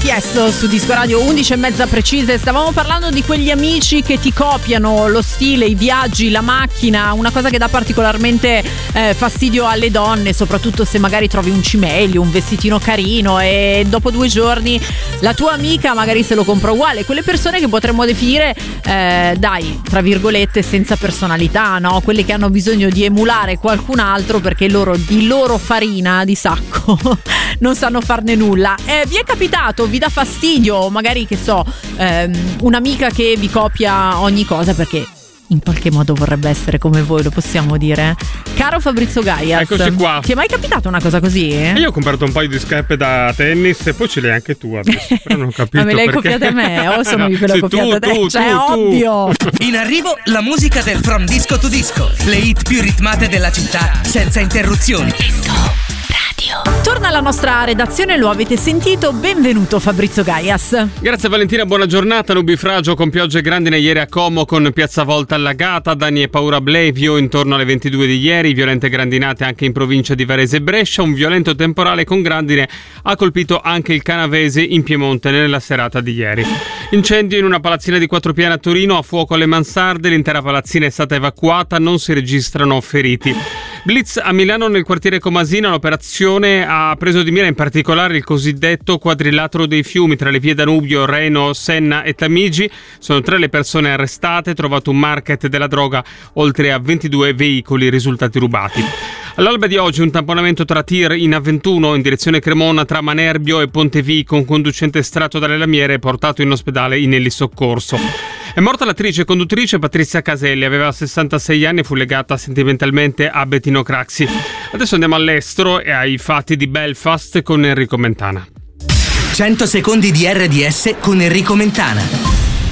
Tiesto su Disco Radio, 11:30 precise. Stavamo parlando di quegli amici che ti copiano lo stile, i viaggi, la macchina, una cosa che dà particolarmente fastidio alle donne, soprattutto se magari trovi un cimelio, un vestitino carino e dopo 2 giorni la tua amica magari se lo compra uguale. Quelle persone che potremmo definire dai, tra virgolette, senza personalità, no? Quelle che hanno bisogno di emulare qualcun altro perché loro di loro farina di sacco non sanno farne nulla. Vi è capitato, vi dà fastidio, magari che so, un'amica che vi copia ogni cosa perché in qualche modo vorrebbe essere come voi, lo possiamo dire? Caro Fabrizio Gaias, eccoci qua. Ti è mai capitata una cosa così? Io ho comprato un paio di scarpe da tennis e poi ce le hai anche tu adesso, però non ho capito. Ma me le hai perché. copiate a me o sono io che le ho copiate a te? Cioè, è ovvio. In arrivo la musica del From Disco to Disco, le hit più ritmate della città senza interruzioni. Disco Radio. Torna alla nostra redazione, lo avete sentito, benvenuto Fabrizio Gaias. Grazie Valentina, buona giornata. Nubifragio con piogge grandine ieri a Como con Piazza Volta allagata, danni e paura a Blevio intorno alle 22 di ieri, violente grandinate anche in provincia di Varese e Brescia, un violento temporale con grandine ha colpito anche il Canavese in Piemonte nella serata di ieri. Incendio in una palazzina di 4 piani a Torino, a fuoco alle mansarde, l'intera palazzina è stata evacuata, non si registrano feriti. Blitz a Milano nel quartiere Comasina, l'operazione ha preso di mira in particolare il cosiddetto quadrilatero dei fiumi tra le vie Danubio, Reno, Senna e Tamigi. Sono 3 le persone arrestate, trovato un market della droga oltre a 22 veicoli risultati rubati. All'alba di oggi un tamponamento tra tir in A21 in direzione Cremona tra Manerbio e Pontevi con conducente estratto dalle lamiere portato in ospedale in elisoccorso. È morta l'attrice e conduttrice Patrizia Caselli, aveva 66 anni e fu legata sentimentalmente a Bettino Craxi. Adesso andiamo all'estero e ai fatti di Belfast con Enrico Mentana. 100 secondi di RDS con Enrico Mentana.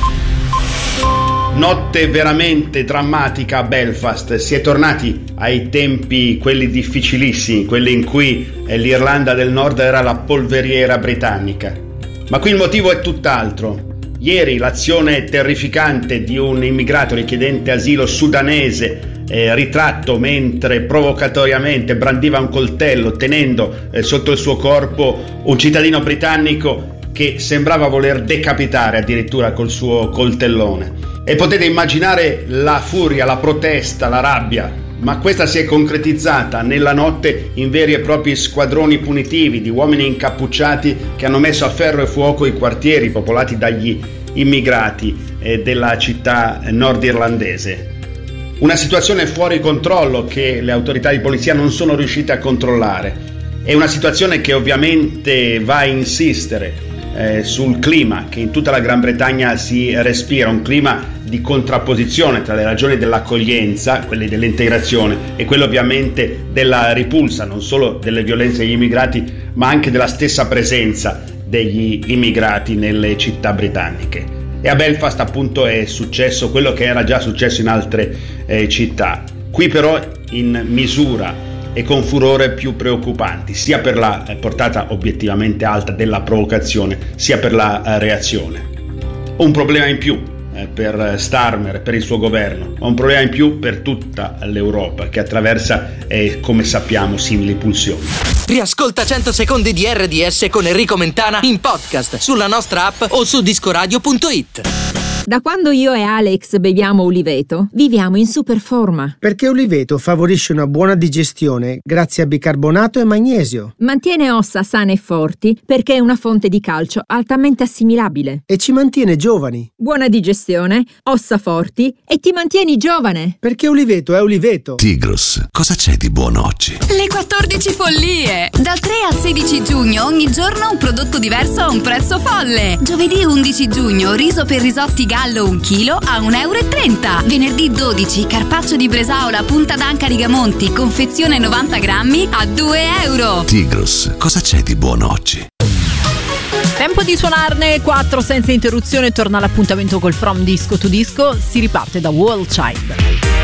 Notte veramente drammatica a Belfast, si è tornati ai tempi quelli difficilissimi, quelli in cui l'Irlanda del Nord era la polveriera britannica. Ma qui il motivo è tutt'altro. Ieri l'azione terrificante di un immigrato richiedente asilo sudanese ritratto mentre provocatoriamente brandiva un coltello tenendo sotto il suo corpo un cittadino britannico che sembrava voler decapitare addirittura col suo coltellone. E potete immaginare la furia, la protesta, la rabbia, ma questa si è concretizzata nella notte in veri e propri squadroni punitivi di uomini incappucciati che hanno messo a ferro e fuoco i quartieri popolati dagli immigrati della città nordirlandese. Una situazione fuori controllo che le autorità di polizia non sono riuscite a controllare. È una situazione che ovviamente va a insistere sul clima che in tutta la Gran Bretagna si respira, un clima di contrapposizione tra le ragioni dell'accoglienza, quelle dell'integrazione, e quelle ovviamente della ripulsa, non solo delle violenze degli immigrati, ma anche della stessa presenza degli immigrati nelle città britanniche. E a Belfast appunto è successo quello che era già successo in altre città, qui però in misura e con furore più preoccupanti, sia per la portata obiettivamente alta della provocazione, sia per la reazione. Un problema in più per Starmer, per il suo governo, ma un problema in più per tutta l'Europa che attraversa, come sappiamo, simili pulsioni. Riascolta 100 secondi di RDS con Enrico Mentana in podcast sulla nostra app o su discoradio.it. Da quando io e Alex beviamo Uliveto, viviamo in super forma. Perché Uliveto favorisce una buona digestione grazie a bicarbonato e magnesio. Mantiene ossa sane e forti perché è una fonte di calcio altamente assimilabile. E ci mantiene giovani. Buona digestione, ossa forti e ti mantieni giovane. Perché Uliveto è Uliveto. Tigros, cosa c'è di buono oggi? Le 14 follie! Dal 3 al 16 giugno ogni giorno un prodotto diverso a un prezzo folle. Giovedì 11 giugno riso per risotti gallo 1 chilo a €1,30. Venerdì 12 carpaccio di bresaola punta d'anca Rigamonti confezione 90 grammi a €2. Tigros, cosa c'è di buono oggi? Tempo di suonarne 4 senza interruzione, torna l'appuntamento col From Disco to Disco, si riparte da Wall Child.